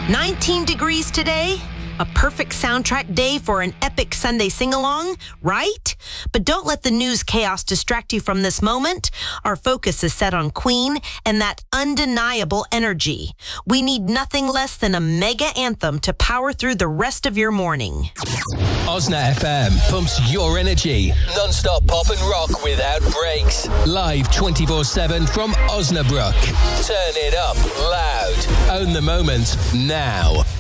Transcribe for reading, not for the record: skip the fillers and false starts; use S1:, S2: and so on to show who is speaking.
S1: 19 degrees today. A perfect soundtrack day for an epic Sunday sing-along, right? But don't let the news chaos distract you from this moment. Our focus is set on Queen and that undeniable energy. We need nothing less than a mega anthem to power through the rest of your morning.
S2: Osna FM pumps your energy. Non-stop pop and rock without breaks. Live 24/7 from Osnabrück. Turn it up loud. Own the moment now.